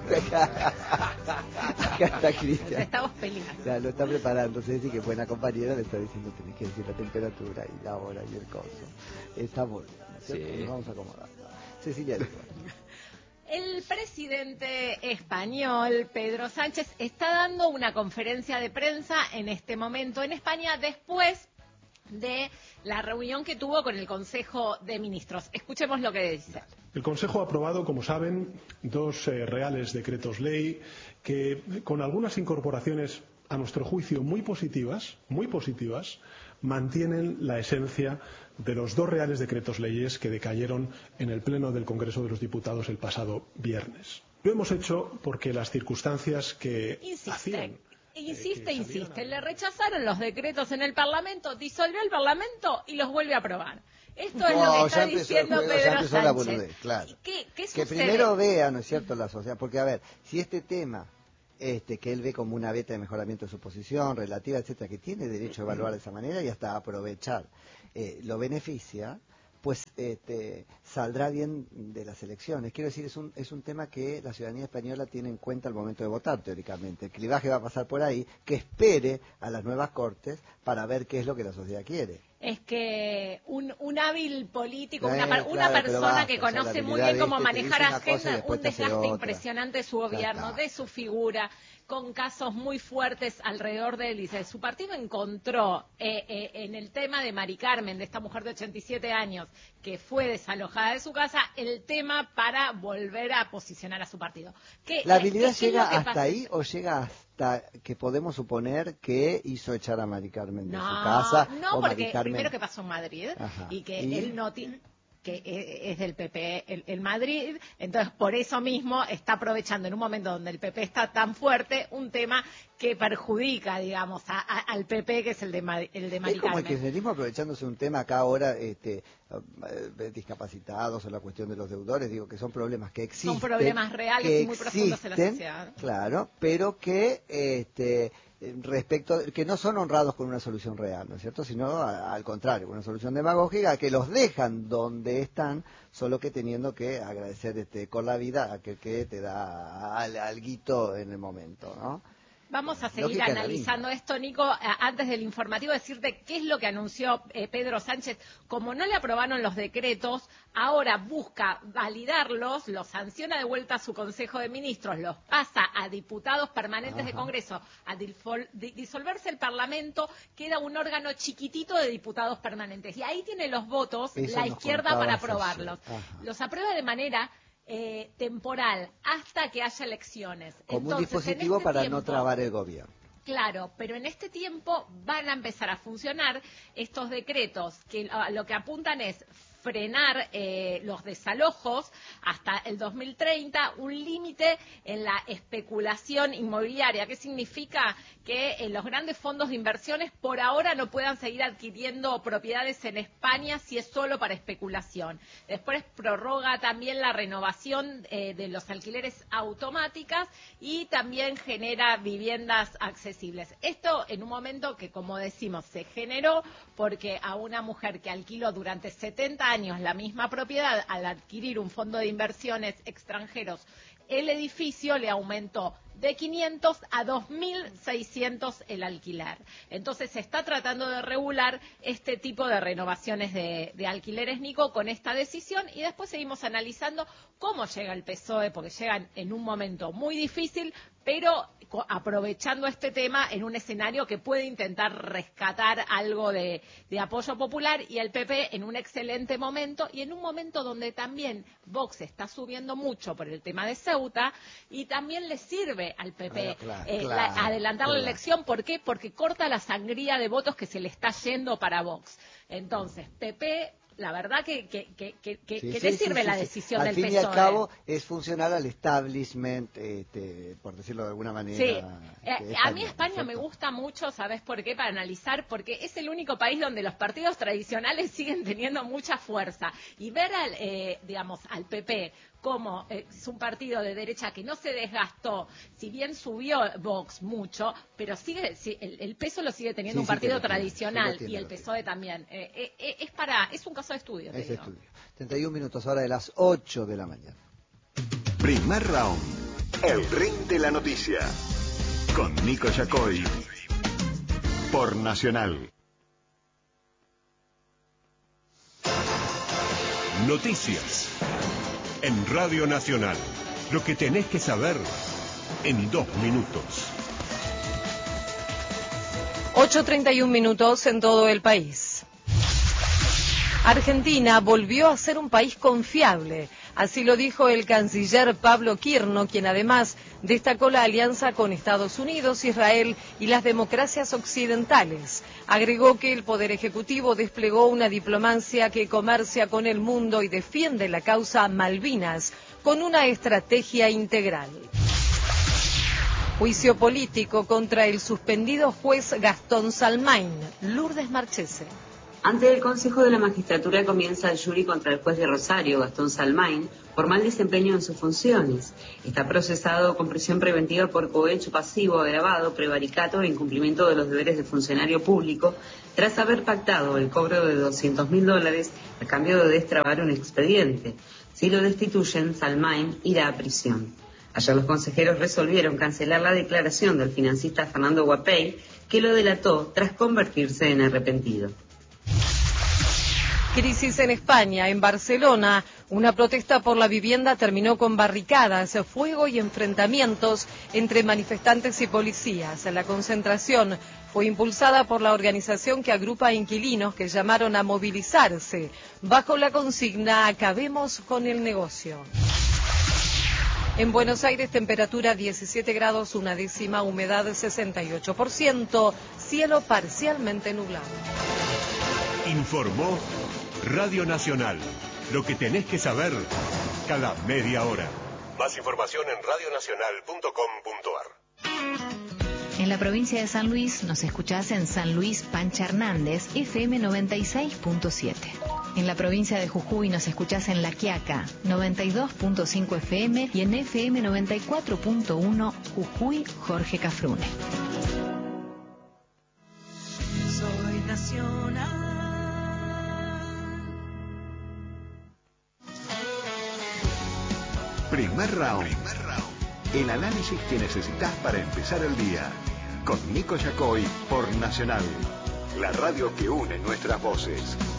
Acá está Cristian. Estamos peleando. Ya, lo está preparando. Ceci, que buena compañera, le está diciendo tenés que decir la temperatura y la hora y el coso. Está muy bien, ¿no es cierto? Sí. Nos vamos acomodando. Cecilia. El presidente español, Pedro Sánchez, está dando una conferencia de prensa en este momento en España después de la reunión que tuvo con el Consejo de Ministros. Escuchemos lo que dice. El Consejo ha aprobado, como saben, dos reales decretos ley que, con algunas incorporaciones, a nuestro juicio, muy positivas, mantienen la esencia de los dos reales decretos leyes que decayeron en el Pleno del Congreso de los Diputados el pasado viernes. Lo hemos hecho porque las circunstancias que hacían... Insiste. Le rechazaron los decretos en el Parlamento, disolvió el Parlamento y los vuelve a aprobar. Esto es lo que está diciendo Pedro Sánchez. La boludez, claro. ¿Qué que sucede? Primero vea, ¿no es cierto?, la sociedad. Porque, a ver, si este tema, que él ve como una beta de mejoramiento de su posición, relativa, etcétera, que tiene derecho a evaluar de esa manera y hasta aprovechar, lo beneficia, pues saldrá bien de las elecciones. Quiero decir, es un tema que la ciudadanía española tiene en cuenta al momento de votar, teóricamente. El clivaje va a pasar por ahí, que espere a las nuevas Cortes para ver qué es lo que la sociedad quiere. Es que un hábil político, claro, una persona basta, que conoce muy bien cómo manejar agenda, un desgaste impresionante de su gobierno, de su figura, con casos muy fuertes alrededor de él. Dice, su partido encontró en el tema de Mari Carmen, de esta mujer de 87 años, que fue desalojada de su casa, el tema para volver a posicionar a su partido. ¿La habilidad llega hasta ahí o llega hasta que podemos suponer que hizo echar a Mari Carmen de su casa? No, porque primero que pasó en Madrid. Ajá. Y que él no tiene... que es del PP el Madrid, entonces por eso mismo está aprovechando en un momento donde el PP está tan fuerte un tema que perjudica, digamos, al PP, que es el de Mari Carmen. Es como el kirchnerismo aprovechándose un tema acá ahora, discapacitados o la cuestión de los deudores, digo que son problemas que existen. Son problemas reales y muy profundos en la sociedad. Claro, pero que que no son honrados con una solución real, ¿no es cierto? Sino al contrario, una solución demagógica que los dejan donde están, solo que teniendo que agradecer con la vida a aquel que te da alguito en el momento, ¿no? Vamos a seguir analizando esto, Nico. Antes del informativo, decirte qué es lo que anunció Pedro Sánchez. Como no le aprobaron los decretos, ahora busca validarlos, los sanciona de vuelta a su Consejo de Ministros, los pasa a diputados permanentes de Congreso. A disolverse el Parlamento, queda un órgano chiquitito de diputados permanentes. Y ahí tiene los votos la izquierda para aprobarlos. Los aprueba de manera... temporal, hasta que haya elecciones. Como un dispositivo para no trabar el gobierno. Claro, pero en este tiempo van a empezar a funcionar estos decretos que lo que apuntan es frenar los desalojos hasta el 2030, un límite en la especulación inmobiliaria. ¿Qué significa? Que los grandes fondos de inversiones por ahora no puedan seguir adquiriendo propiedades en España si es solo para especulación. Después prorroga también la renovación de los alquileres automáticas y también genera viviendas accesibles. Esto en un momento que, como decimos, se generó porque a una mujer que alquiló durante 70 años la misma propiedad, al adquirir un fondo de inversiones extranjeros, el edificio le aumentó de 500 a 2.600 el alquiler. Entonces se está tratando de regular este tipo de renovaciones de alquileres, Nico, con esta decisión, y después seguimos analizando cómo llega el PSOE, porque llegan en un momento muy difícil, pero aprovechando este tema en un escenario que puede intentar rescatar algo de apoyo popular, y el PP en un excelente momento, y en un momento donde también Vox está subiendo mucho por el tema de Ceuta, y también le sirve al PP adelantar la elección. ¿Por qué? Porque corta la sangría de votos que se le está yendo para Vox. Entonces, PP... La verdad que le sirve la decisión del PSOE. Al fin y al cabo es funcional al establishment, por decirlo de alguna manera. Sí. A mí España me gusta mucho, ¿sabes por qué? Para analizar, porque es el único país donde los partidos tradicionales siguen teniendo mucha fuerza. Y ver al PP como es un partido de derecha que no se desgastó, si bien subió Vox mucho, pero el peso lo sigue teniendo un partido tradicional, y el PSOE también. Es un caso de estudio. Es estudio. 31 minutos ahora de las 8 de la mañana. Primer round. El Ring de la Noticia. Con Nico Yacoy. Por Nacional. Noticias. En Radio Nacional. Lo que tenés que saber en 2 minutos. 8:31 minutos en todo el país. Argentina volvió a ser un país confiable. Así lo dijo el canciller Pablo Quirno, quien además destacó la alianza con Estados Unidos, Israel y las democracias occidentales. Agregó que el Poder Ejecutivo desplegó una diplomacia que comercia con el mundo y defiende la causa Malvinas con una estrategia integral. Juicio político contra el suspendido juez Gastón Salmain. Lourdes Marchese. Ante el Consejo de la Magistratura comienza el jury contra el juez de Rosario, Gastón Salmain, por mal desempeño en sus funciones. Está procesado con prisión preventiva por cohecho pasivo agravado, prevaricato e incumplimiento de los deberes de funcionario público, tras haber pactado el cobro de $200.000 a cambio de destrabar un expediente. Si lo destituyen, Salmain irá a prisión. Ayer los consejeros resolvieron cancelar la declaración del financista Fernando Guapey, que lo delató tras convertirse en arrepentido. Crisis en España. En Barcelona, una protesta por la vivienda terminó con barricadas, fuego y enfrentamientos entre manifestantes y policías. La concentración fue impulsada por la organización que agrupa a inquilinos que llamaron a movilizarse bajo la consigna "Acabemos con el negocio". En Buenos Aires, temperatura 17 grados, 1/10, humedad 68%, cielo parcialmente nublado. Informó Radio Nacional. Lo que tenés que saber cada media hora. Más información en radionacional.com.ar. En la provincia de San Luis nos escuchás en San Luis Pancha Hernández, FM 96.7. En la provincia de Jujuy nos escuchás en La Quiaca, 92.5 FM y en FM 94.1 Jujuy, Jorge Cafrune. Soy nacional. Primer round. El análisis que necesitas para empezar el día. Con Nico Yacoy por Nacional. La radio que une nuestras voces.